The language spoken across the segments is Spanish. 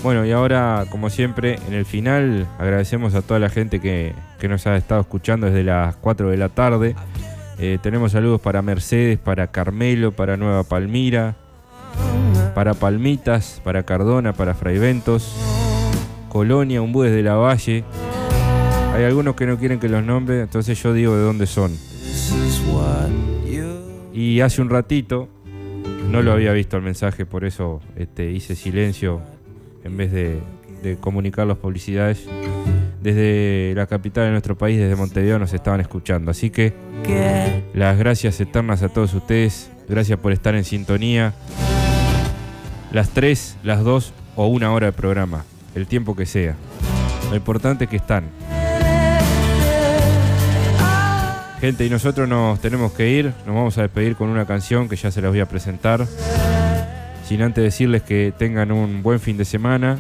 Bueno, y ahora, como siempre, en el final, agradecemos a toda la gente que nos ha estado escuchando desde las 4 de la tarde. Tenemos saludos para Mercedes, para Carmelo, para Nueva Palmira, para Palmitas, para Cardona, para Fraiventos, Colonia, Umbú desde la Valle. Hay algunos que no quieren que los nombre, entonces yo digo de dónde son. Y hace un ratito, no lo había visto el mensaje, por eso hice silencio en vez de comunicar las publicidades. Desde la capital de nuestro país, desde Montevideo, nos estaban escuchando. Así que las gracias eternas a todos ustedes. Gracias por estar en sintonía. Las 3, las 2 o 1 hora de programa, el tiempo que sea. Lo importante es que están. Gente, y nosotros nos tenemos que ir. Nos vamos a despedir con una canción que ya se las voy a presentar. Sin antes decirles que tengan un buen fin de semana.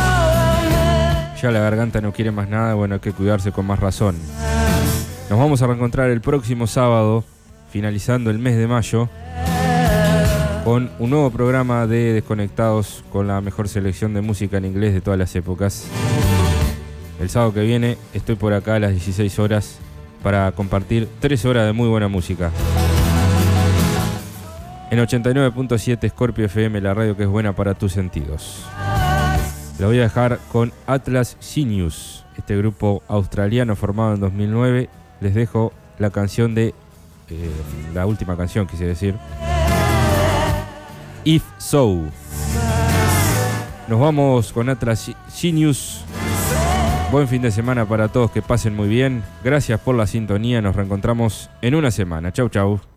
Ya la garganta no quiere más nada, bueno, hay que cuidarse con más razón. Nos vamos a reencontrar el próximo sábado, finalizando el mes de mayo, con un nuevo programa de Desconectados con la mejor selección de música en inglés de todas las épocas. El sábado que viene estoy por acá a las 16 horas para compartir 3 horas de muy buena música. En 89.7 Scorpio FM, la radio que es buena para tus sentidos. La voy a dejar con Atlas Genius, este grupo australiano formado en 2009. Les dejo la canción de... la última canción, quise decir. If So. Nos vamos con Atlas Genius. Buen fin de semana para todos, que pasen muy bien. Gracias por la sintonía, nos reencontramos en una semana. Chau, chau.